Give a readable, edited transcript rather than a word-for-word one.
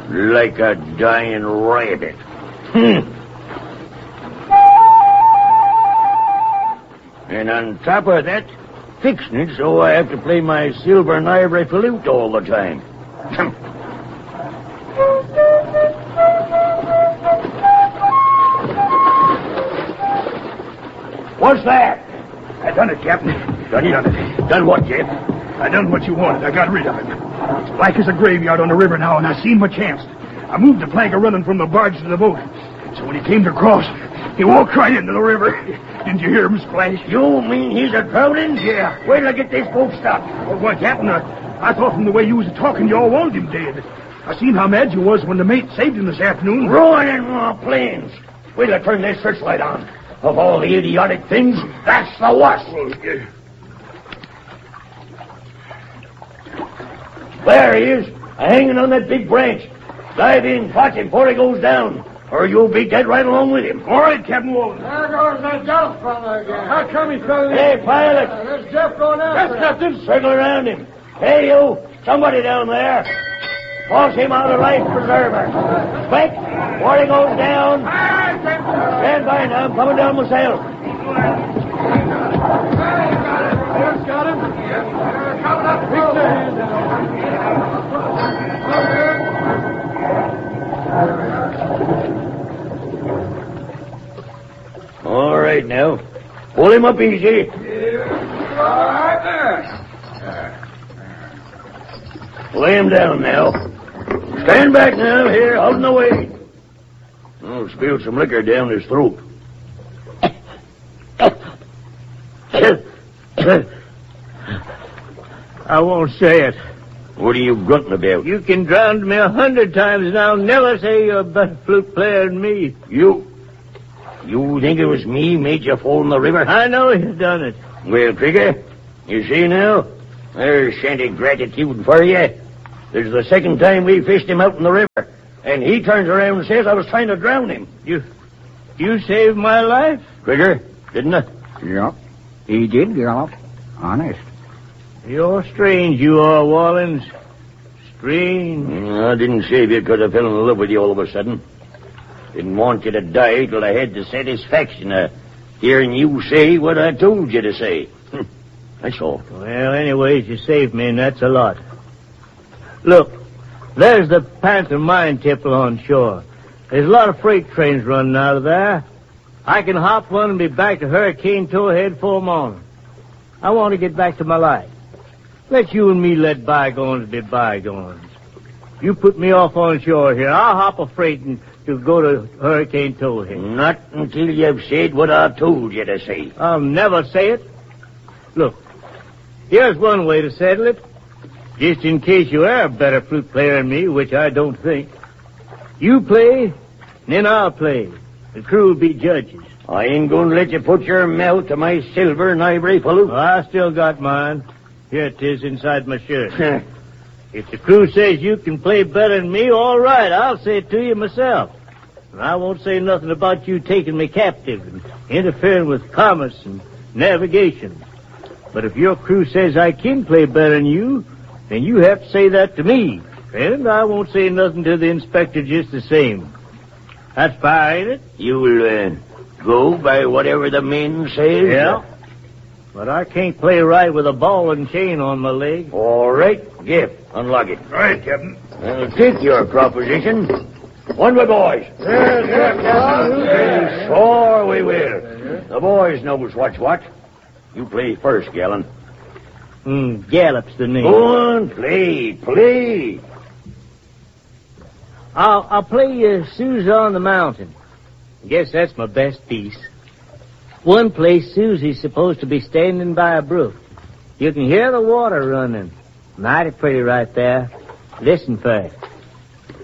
Like a dying rabbit. And on top of that, fixing it so I have to play my silver and ivory flute all the time. What's that? I done it, Captain. Done it? Done what, Jeff? I done what you wanted. I got rid of him. It's black as a graveyard on the river now, and I seen my chance. I moved the plank of running from the barge to the boat. So when he came to cross, he walked right into the river. Didn't you hear him splash? You mean he's a drowning? Yeah. Wait till I get this boat stopped. Well, what, Captain? I thought from the way you was talking, you all wanted him dead. I seen how mad you was when the mate saved him this afternoon. Ruining my planes. Wait till I turn this searchlight on. Of all the idiotic things, that's the worst. There he is, hanging on that big branch. Dive in, catch him before he goes down, or you'll be dead right along with him. All right, Captain Walden. There goes that Jeff fella again. How come he fell in? Hey, pilot. There's Jeff going after Yes, Captain. Circle around him. Hey, you, somebody down there. Toss him out of life preserver. Quick, before he goes down. Stand by now, I'm coming down myself. Got him. Coming up. Reach the hand down. All right, now. Pull him up easy. All right there. Lay him down now. Stand back now, here, out in the way. Oh, spilled some liquor down his throat. I won't say it. What are you grunting about? You can drown me 100 times, and I'll never say you're a better flute player than me. You think it was me made you fall in the river? I know you've done it. Well, Trigger, you see now? There's shanty gratitude for you. This is the second time we fished him out in the river, and he turns around and says I was trying to drown him. You saved my life? Trigger, didn't I? Yep. He did, Gallop. Honest. You're strange, you are, Wallens. Strange. I didn't save you because I fell in love with you all of a sudden. Didn't want you to die till I had the satisfaction of hearing you say what I told you to say. That's all. Well, anyways, you saved me, and that's a lot. Look, there's the Panther Mine Tipple on shore. There's a lot of freight trains running out of there. I can hop one and be back to Hurricane Towhead for morning. I want to get back to my life. Let you and me let bygones be bygones. You put me off on shore here. I'll hop a freight and to go to Hurricane Towhead. Not until you've said what I told you to say. I'll never say it. Look, here's one way to settle it. Just in case you are a better flute player than me, which I don't think. You play, then I'll play. The crew will be judges. I ain't going to let you put your mouth to my silver and ivory flute. Oh, I still got mine. Here it is inside my shirt. If the crew says you can play better than me, all right, I'll say it to you myself. And I won't say nothing about you taking me captive and interfering with commerce and navigation. But if your crew says I can play better than you, then you have to say that to me. And I won't say nothing to the inspector just the same. That's fair, ain't it? You'll go by whatever the men say? Yeah. But I can't play right with a ball and chain on my leg. All right. Giff, unlock it. All right, Captain. I'll take your proposition. One way, boys. Yes, Sure we will. The boys knows what's what. You play first, Gallon. Gallop's the name. Go on, play. I'll play Susie on the Mountain. Guess that's my best piece. One place, Susie's supposed to be standing by a brook. You can hear the water running. Mighty pretty right there. Listen for it.